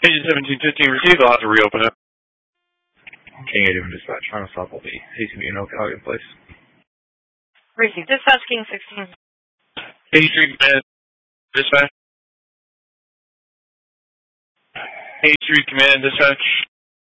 Agent 1715 received. I'll have to reopen it. King 81 dispatch. Final stop will be ACB in Okanagan Place. Received. Dispatch King 16. 83 command. Dispatch. 83 command. Dispatch.